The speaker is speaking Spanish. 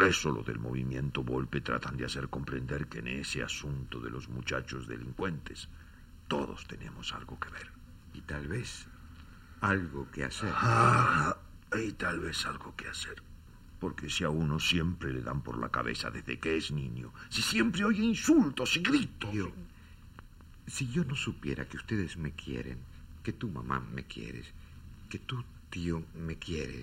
Por eso los del movimiento Volpe tratan de hacer comprender que en ese asunto de los muchachos delincuentes todos tenemos algo que ver. Y tal vez algo que hacer. Y tal vez algo que hacer. Porque si a uno siempre le dan por la cabeza desde que es niño, si siempre oye insultos y gritos... Si yo no supiera que ustedes me quieren, que tu mamá me quieres, que tú, tío, me quieres...